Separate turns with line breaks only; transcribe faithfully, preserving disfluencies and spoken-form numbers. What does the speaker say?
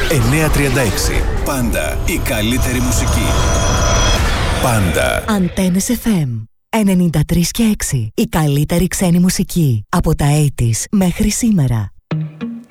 εννιακόσια τριάντα έξι. Πάντα η καλύτερη μουσική. Πάντα.
Αντένες εφ εμ ενενήντα τρία και έξι. Η καλύτερη ξένη μουσική από τα ογδόντα μέχρι σήμερα.